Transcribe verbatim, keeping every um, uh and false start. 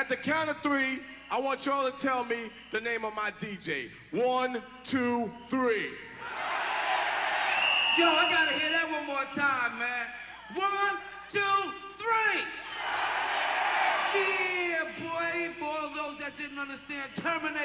At the count of three, I want y'all to tell me the name of my D J. One, two, three. Yo, I gotta hear that one more time, man. One, two, three. Yeah, boy, for all those that didn't understand, Terminator.